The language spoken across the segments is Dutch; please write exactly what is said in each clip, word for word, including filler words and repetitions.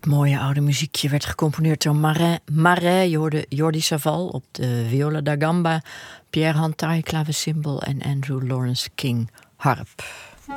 Dat mooie oude muziekje werd gecomponeerd door Marais. Marais, je hoorde Jordi Savall op de viola da gamba, Pierre Hantai klavecimbal en Andrew Lawrence King harp.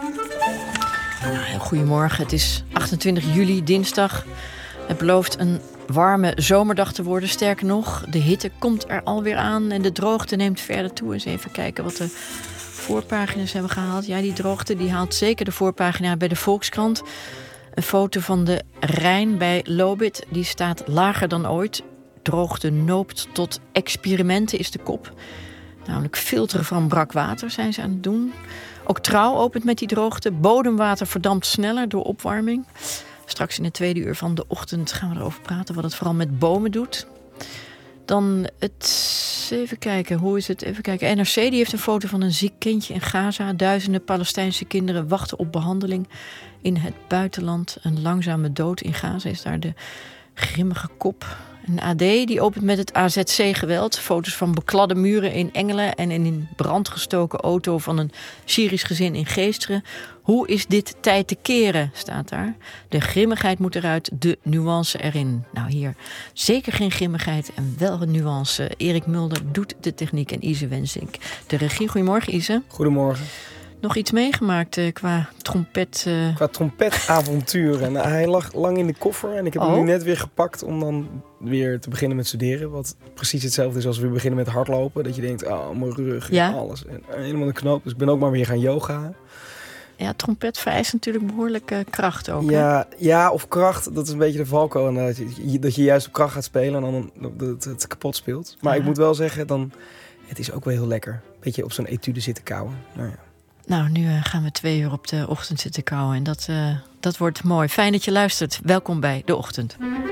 Nou, goedemorgen, het is achtentwintig juli, dinsdag. Het belooft een warme zomerdag te worden. Sterker nog, de hitte komt er alweer aan en de droogte neemt verder toe. Eens even kijken wat de voorpagina's hebben gehaald. Ja, die droogte die haalt zeker de voorpagina bij de Volkskrant. Een foto van de Rijn bij Lobith, die staat lager dan ooit. Droogte noopt tot experimenten is de kop. Namelijk filteren van brak water zijn ze aan het doen. Ook Trouw opent met die droogte. Bodemwater verdampt sneller door opwarming. Straks in het tweede uur van de ochtend gaan we erover praten wat het vooral met bomen doet. Dan het... Even kijken, hoe is het? Even kijken. N R C die heeft een foto van een ziek kindje in Gaza. Duizenden Palestijnse kinderen wachten op behandeling in het buitenland. Een langzame dood in Gaza is daar de grimmige kop. Een A D die opent met het A Z C-geweld. Foto's van bekladde muren in Engelen en in een brandgestoken auto van een Syrisch gezin in Geesteren. Hoe is dit tijd te keren, staat daar. De grimmigheid moet eruit, de nuance erin. Nou hier, zeker geen grimmigheid en wel een nuance. Erik Mulder doet de techniek en Ise Wensink de regie. Goedemorgen, Ise. Goedemorgen. Nog iets meegemaakt uh, qua trompet? Uh... Qua trompetavonturen. Nou, hij lag lang in de koffer en ik heb oh. hem nu net weer gepakt om dan weer te beginnen met studeren. Wat precies hetzelfde is als we beginnen met hardlopen. Dat je denkt, oh, mijn rug en ja? alles. En helemaal een knoop. Dus ik ben ook maar weer gaan yoga. Ja, trompet vereist natuurlijk behoorlijk uh, kracht ook. Ja, ja, of kracht. Dat is een beetje de valkuil. Dat je, dat je juist op kracht gaat spelen en dan dat het, het kapot speelt. Maar ja. ik moet wel zeggen, dan, het is ook wel heel lekker. Een beetje op zo'n etude zitten kauwen. Nou ja. Nou, nu uh, gaan we twee uur op de ochtend zitten kauwen. En dat, uh, dat wordt mooi. Fijn dat je luistert. Welkom bij De Ochtend.